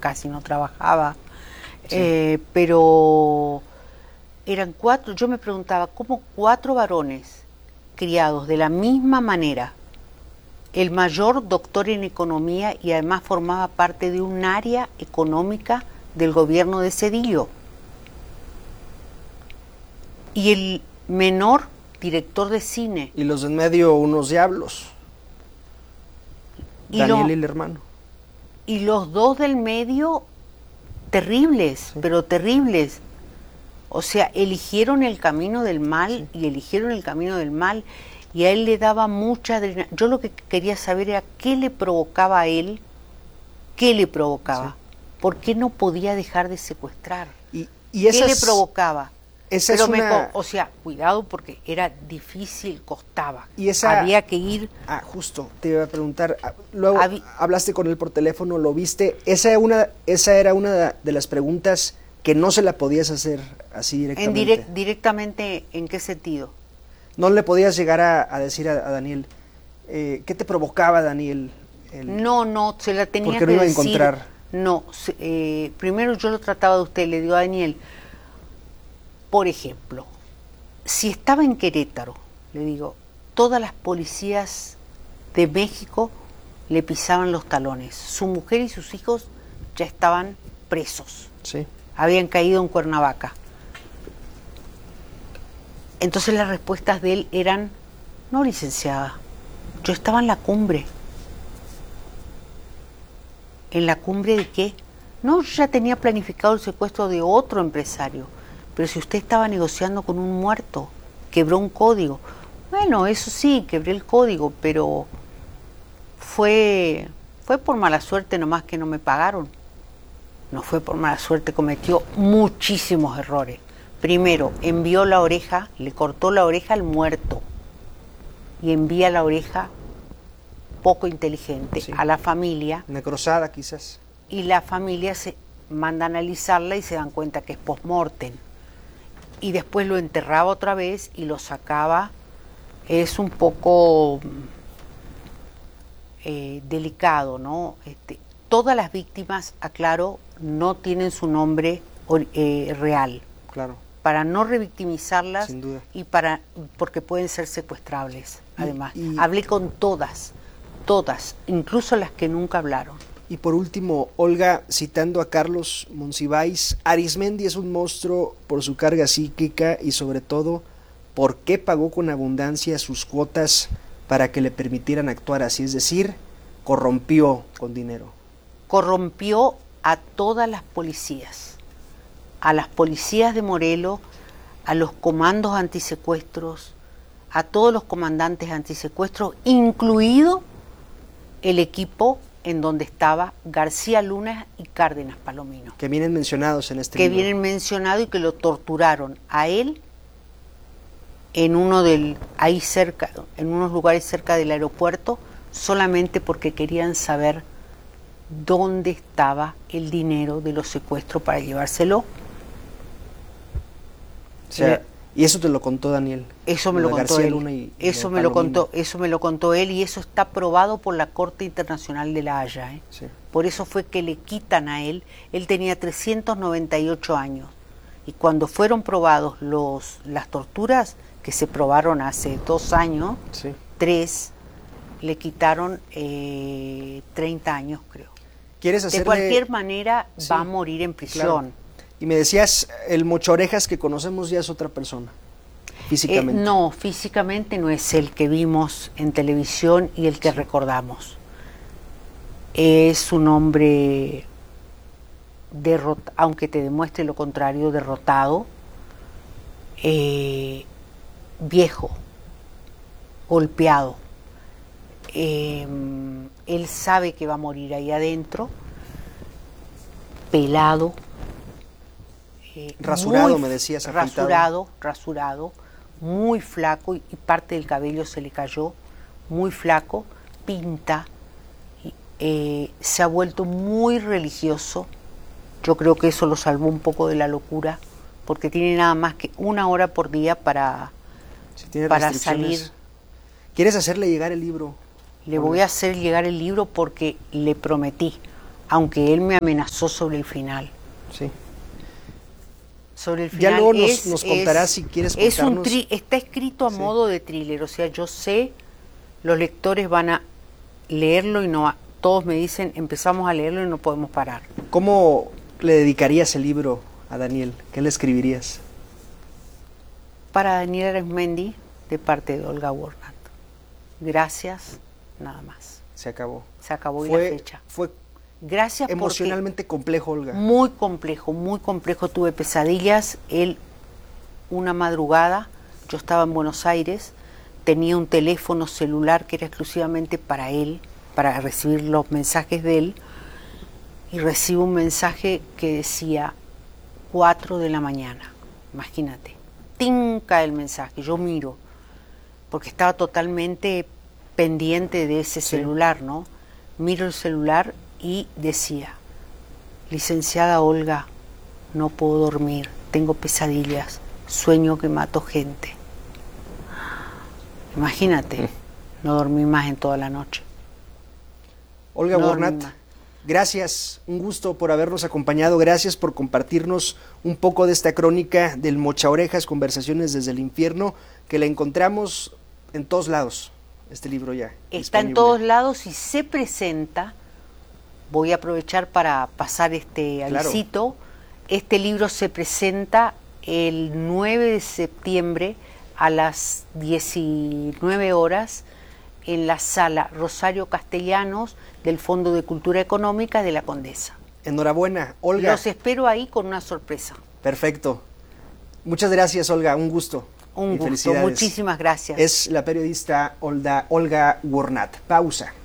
casi no trabajaba, pero eran 4, yo me preguntaba, ¿cómo 4 varones criados de la misma manera? El mayor doctor en economía y además formaba parte de un área económica del gobierno de Zedillo. Y el menor director de cine. Y los de en medio unos diablos. Daniel y el hermano. Y los 2 del medio terribles, pero terribles. O sea, eligieron el camino del mal y eligieron el camino del mal. Y a él le daba mucha adrenalina. Yo lo que quería saber era qué le provocaba a él, qué le provocaba. ¿Por qué no podía dejar de secuestrar? ¿Qué le provocaba? Esa Pero es una... o sea, cuidado porque era difícil, costaba. Y esa... Había que ir... justo, te iba a preguntar. Luego hablaste con él por teléfono, lo viste. Esa era una de las preguntas que no se la podías hacer así directamente. Directamente, ¿en qué sentido? No le podías llegar a decir a Daniel, ¿qué te provocaba, Daniel? No, se la tenía porque que no iba a decir. encontrar. No, primero yo lo trataba de usted, le digo a Daniel, por ejemplo, si estaba en Querétaro, le digo, todas las policías de México le pisaban los talones. Su mujer y sus hijos ya estaban presos. Sí. Habían caído en Cuernavaca. Entonces las respuestas de él eran, no, licenciada, yo estaba en la cumbre. ¿En la cumbre de qué? No, yo ya tenía planificado el secuestro de otro empresario, pero si usted estaba negociando con un muerto, quebró un código. Bueno, eso sí, quebré el código, pero fue por mala suerte nomás que no me pagaron. No fue por mala suerte, cometió muchísimos errores. Primero, envió la oreja, le cortó la oreja al muerto y envía la oreja poco inteligente a la familia. Necrosada quizás. Y la familia se manda a analizarla y se dan cuenta que es post-mortem. Y después lo enterraba otra vez y lo sacaba. Es un poco delicado, ¿no? Todas las víctimas, aclaro, no tienen su nombre real. Claro. Para no revictimizarlas. Sin duda. Y porque pueden ser secuestrables, además. Hablé con todas, incluso las que nunca hablaron. Y por último, Olga, citando a Carlos Monsiváis, Arizmendi es un monstruo por su carga psíquica y sobre todo, ¿por qué pagó con abundancia sus cuotas para que le permitieran actuar así? Es decir, corrompió con dinero. Corrompió a todas las policías, a las policías de Morelos, a los comandos antisecuestros, a todos los comandantes antisecuestros, incluido el equipo en donde estaba García Luna y Cárdenas Palomino. Que vienen mencionados en este libro. Que vienen mencionados y que lo torturaron a él en ahí cerca, en unos lugares cerca del aeropuerto, solamente porque querían saber dónde estaba el dinero de los secuestros para llevárselo. O sea, y eso te lo contó Daniel. Eso me lo contó él. Eso me lo contó él y eso está probado por la Corte Internacional de La Haya. Sí. Por eso fue que le quitan a él. Él tenía 398 años y cuando fueron probados las torturas que se probaron hace 2 años, 3, le quitaron 30 años, creo. ¿Quieres hacerle... De cualquier manera va a morir en prisión. Claro. Y me decías, el Mochorejas que conocemos ya es otra persona, físicamente. No, físicamente no es el que vimos en televisión y el que recordamos. Es un hombre derrotado, aunque te demuestre lo contrario, derrotado, viejo, golpeado. Él sabe que va a morir ahí adentro, pelado. Rasurado, me decías, afeitado. Rasurado, muy flaco y parte del cabello se le cayó, muy flaco, pinta, se ha vuelto muy religioso. Yo creo que eso lo salvó un poco de la locura, porque tiene nada más que 1 hora por día para salir. ¿Quieres hacerle llegar el libro? Le voy a hacer llegar el libro porque le prometí aunque él me amenazó sobre el final. Sí. Sobre el final. Ya luego nos contarás si quieres contarnos. Está escrito a modo de thriller, o sea, yo sé, los lectores van a leerlo y no, todos me dicen, empezamos a leerlo y no podemos parar. ¿Cómo le dedicarías el libro a Daniel? ¿Qué le escribirías? Para Daniel Arismendi, de parte de Olga Warnat. Gracias, nada más. Se acabó. Se acabó y la fecha. Fue gracias emocionalmente complejo, Olga. Muy complejo. Tuve pesadillas. Una madrugada, yo estaba en Buenos Aires, tenía un teléfono celular que era exclusivamente para él, para recibir los mensajes de él, y recibo un mensaje que decía 4 de la mañana. Imagínate. Tinca el mensaje, yo miro, porque estaba totalmente pendiente de ese celular, ¿no? Miro el celular y decía: licenciada Olga, no puedo dormir, tengo pesadillas, sueño que mato gente. Imagínate, no dormí más en toda la noche. Olga Warnat, gracias, un gusto por habernos acompañado, gracias por compartirnos un poco de esta crónica del Mochaorejas, Conversaciones desde el Infierno, que la encontramos en todos lados, este libro ya. Está disponible en todos lados y se presenta, voy a aprovechar para pasar este avisito, este libro se presenta el 9 de septiembre a las 19 horas en la sala Rosario Castellanos del Fondo de Cultura Económica de la Condesa. Enhorabuena, Olga. Los espero ahí con una sorpresa. Perfecto. Muchas gracias, Olga. Un gusto. Un gusto. Muchísimas gracias. Es la periodista Olga Warnat. Pausa.